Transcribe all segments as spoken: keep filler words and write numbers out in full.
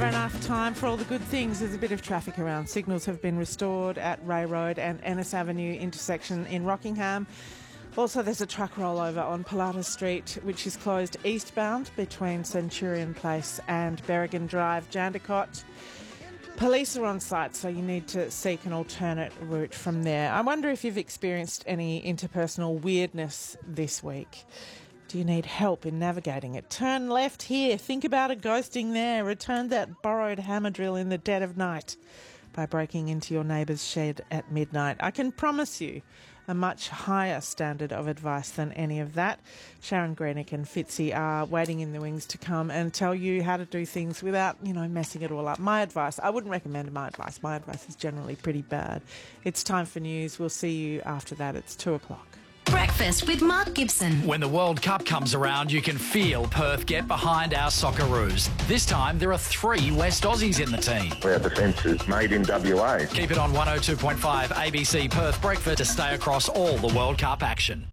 never enough time for all the good things. There's a bit of traffic around. Signals have been restored at Ray Road and Ennis Avenue intersection in Rockingham. Also, there's a truck rollover on Pilatus Street, which is closed eastbound between Centurion Place and Berrigan Drive, Jandakot. Police are on site, so you need to seek an alternate route from there. I wonder if you've experienced any interpersonal weirdness this week. Do you need help in navigating it? Turn left here. Think about a ghosting there. Return that borrowed hammer drill in the dead of night by breaking into your neighbour's shed at midnight. I can promise you a much higher standard of advice than any of that. Sharon Greenick and Fitzy are waiting in the wings to come and tell you how to do things without, you know, messing it all up. My advice, I wouldn't recommend my advice. My advice is generally pretty bad. It's time for news. We'll see you after that. It's two o'clock. Breakfast with Mark Gibson. When the World Cup comes around, you can feel Perth get behind our Socceroos. This time, there are three West Aussies in the team. Our defence is made in W A. Keep it on one oh two point five A B C Perth Breakfast to stay across all the World Cup action.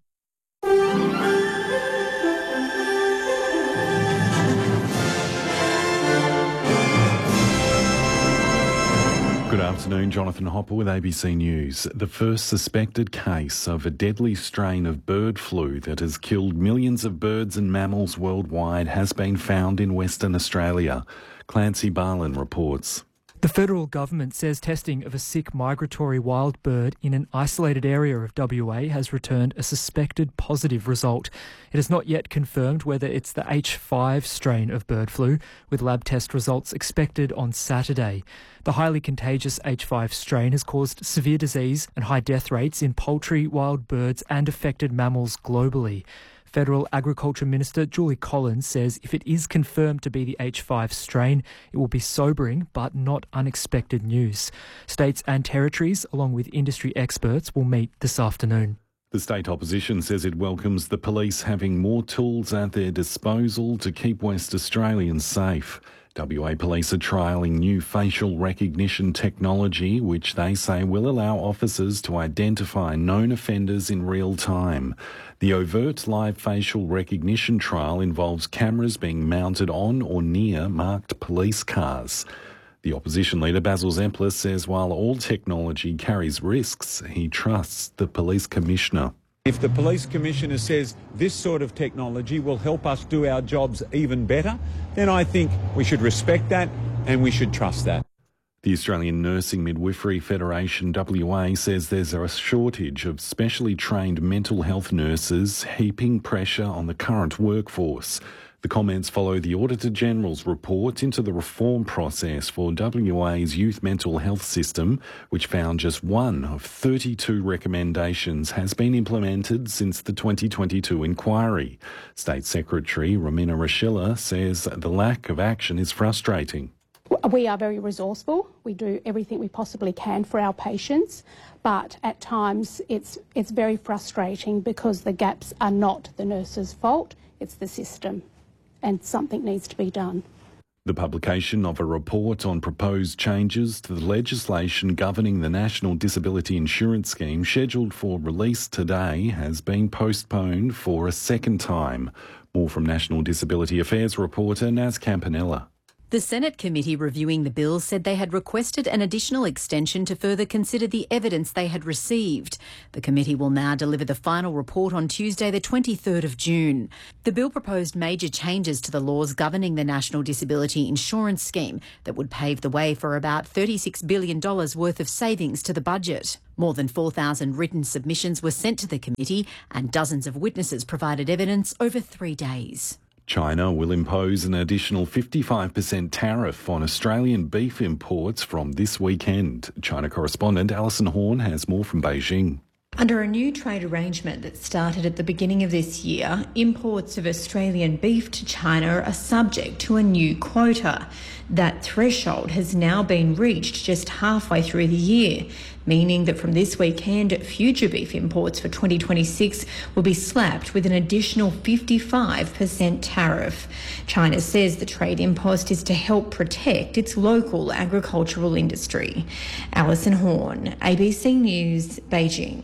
Good afternoon, Jonathan Hopper with A B C News. The first suspected case of a deadly strain of bird flu that has killed millions of birds and mammals worldwide has been found in Western Australia. Clancy Barlin reports. The federal government says testing of a sick migratory wild bird in an isolated area of W A has returned a suspected positive result. It has not yet confirmed whether it's the H five strain of bird flu, with lab test results expected on Saturday. The highly contagious H five strain has caused severe disease and high death rates in poultry, wild birds and affected mammals globally. Federal Agriculture Minister Julie Collins says if it is confirmed to be the H five strain, it will be sobering but not unexpected news. States and territories, along with industry experts, will meet this afternoon. The state opposition says it welcomes the police having more tools at their disposal to keep West Australians safe. W A Police are trialling new facial recognition technology, which they say will allow officers to identify known offenders in real time. The overt live facial recognition trial involves cameras being mounted on or near marked police cars. The opposition leader Basil Zemplis says while all technology carries risks, he trusts the police commissioner. If the police commissioner says this sort of technology will help us do our jobs even better, then I think we should respect that and we should trust that. The Australian Nursing Midwifery Federation, W A, says there's a shortage of specially trained mental health nurses, heaping pressure on the current workforce. The comments follow the Auditor-General's report into the reform process for W A's youth mental health system, which found just one of thirty-two recommendations has been implemented since the twenty twenty-two inquiry. State Secretary Romina Rochella says the lack of action is frustrating. We are very resourceful. We do everything we possibly can for our patients, but at times it's it's very frustrating because the gaps are not the nurse's fault, it's the system, and something needs to be done. The publication of a report on proposed changes to the legislation governing the National Disability Insurance Scheme, scheduled for release today, has been postponed for a second time. More from National Disability Affairs reporter Naz Campanella. The Senate committee reviewing the bill said they had requested an additional extension to further consider the evidence they had received. The committee will now deliver the final report on Tuesday, the twenty-third of June. The bill proposed major changes to the laws governing the National Disability Insurance Scheme that would pave the way for about thirty-six billion dollars worth of savings to the budget. More than four thousand written submissions were sent to the committee and dozens of witnesses provided evidence over three days. China will impose an additional fifty-five percent tariff on Australian beef imports from this weekend. China correspondent Alison Horn has more from Beijing. Under a new trade arrangement that started at the beginning of this year, imports of Australian beef to China are subject to a new quota. That threshold has now been reached just halfway through the year, meaning that from this weekend, future beef imports for twenty twenty-six will be slapped with an additional fifty-five percent tariff. China says the trade impost is to help protect its local agricultural industry. Alison Horn, A B C News, Beijing.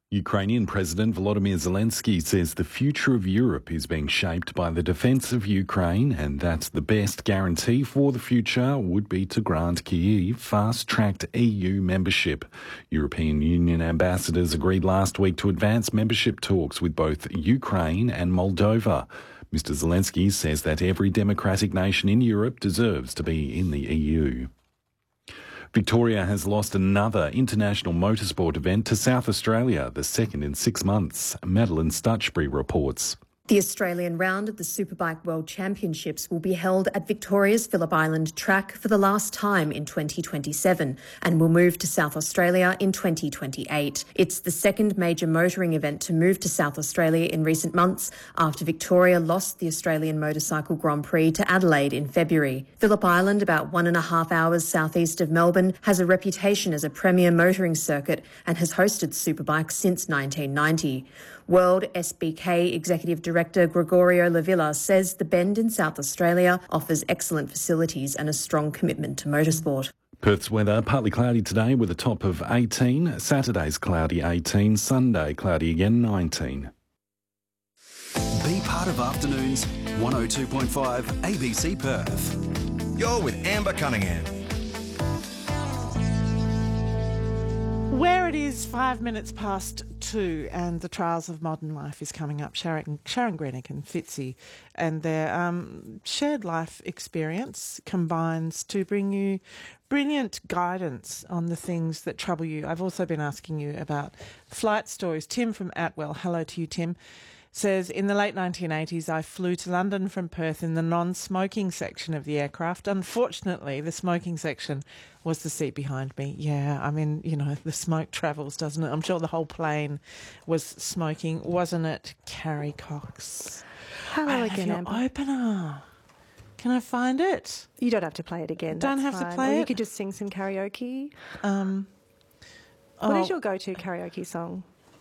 Ukrainian President Volodymyr Zelensky says the future of Europe is being shaped by the defence of Ukraine, and that the best guarantee for the future would be to grant Kyiv fast-tracked E U membership. European Union ambassadors agreed last week to advance membership talks with both Ukraine and Moldova. Mister Zelensky says that every democratic nation in Europe deserves to be in the E U. Victoria has lost another international motorsport event to South Australia, the second in six months. Madeline Stutchbury reports. The Australian round of the Superbike World Championships will be held at Victoria's Phillip Island track for the last time in twenty twenty-seven and will move to South Australia in twenty twenty-eight. It's the second major motoring event to move to South Australia in recent months after Victoria lost the Australian Motorcycle Grand Prix to Adelaide in February. Phillip Island, about one and a half hours southeast of Melbourne, has a reputation as a premier motoring circuit and has hosted Superbikes since nineteen ninety. World S B K Executive Director Gregorio Lavilla says the Bend in South Australia offers excellent facilities and a strong commitment to motorsport. Perth's weather, partly cloudy today with a top of eighteen. Saturday's cloudy eighteen. Sunday cloudy again nineteen. Be part of Afternoons, one oh two point five A B C Perth. You're with Amber Cunningham. Where it is five minutes past two and the Trials of Modern Life is coming up. Sharon, Sharon Greenick and Fitzy and their um, shared life experience combines to bring you brilliant guidance on the things that trouble you. I've also been asking you about flight stories. Tim from Atwell, hello to you, Tim, says, in the late nineteen eighties, I flew to London from Perth in the non-smoking section of the aircraft. Unfortunately, the smoking section was the seat behind me. Yeah, I mean, you know, the smoke travels, doesn't it? I'm sure the whole plane was smoking, wasn't it, Carrie Cox? Hello I again, have Amber. your opener. Can I find it? You don't have to play it again. Don't that's have fine. to play or it? You could just sing some karaoke. Um, What oh. is your go-to karaoke song?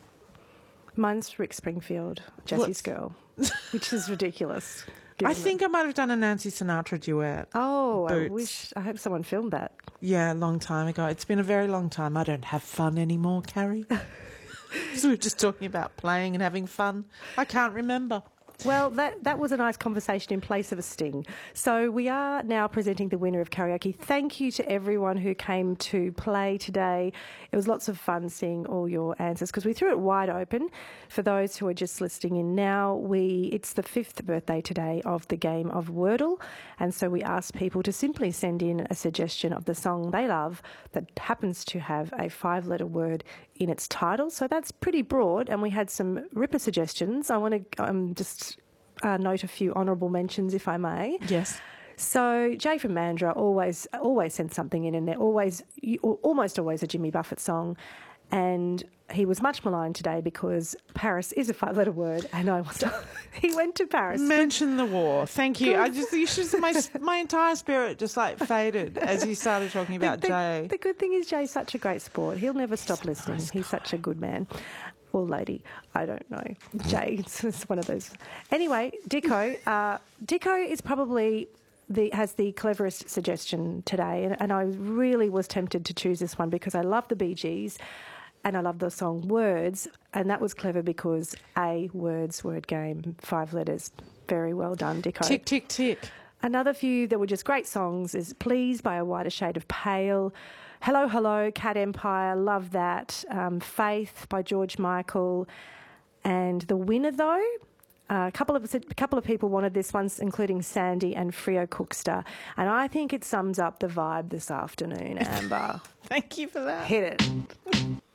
Mine's Rick Springfield, Jessie's What's- Girl, which is ridiculous. I given think I might have done a Nancy Sinatra duet. Oh, I Boots. wish, I hope someone filmed that. Yeah, a long time ago. It's been a very long time. I don't have fun anymore, Carrie. So we were just talking about playing and having fun. I can't remember. Well, that, that was a nice conversation in place of a sting. So we are now presenting the winner of karaoke. Thank you to everyone who came to play today. It was lots of fun seeing all your answers because we threw it wide open. For those who are just listening in now, we it's the fifth birthday today of the game of Wordle, and so we asked people to simply send in a suggestion of the song they love that happens to have a five-letter word in its title. So that's pretty broad, and we had some ripper suggestions. I want to um, just uh, note a few honourable mentions, if I may. Yes. So Jay from Mandurah always always sends something in, and they're always almost always a Jimmy Buffett song. And he was much maligned today because Paris is a five-letter word, and I was he went to Paris. Mention the war. Thank you. Good. I just you should my my entire spirit just like faded as you started talking about the, the, Jay. The good thing is Jay's such a great sport. He'll never stop He's a listening. nice He's guy. such a good man. Or lady, I don't know. Jay, it's, it's one of those. Anyway, Dicko. Uh, Dicko is probably the has the cleverest suggestion today, and, and I really was tempted to choose this one because I love the Bee Gees. And I love the song Words, and that was clever because A, words, word game, five letters. Very well done, Dicko. Tick, tick, tick. Another few that were just great songs is Please by A Wider Shade of Pale, Hello, Hello, Cat Empire, love that, um, Faith by George Michael, and the winner, though, Uh, a couple of a couple of people wanted this one, including Sandy and Freo Cookster, and I think it sums up the vibe this afternoon, Amber. Thank you for that. Hit it.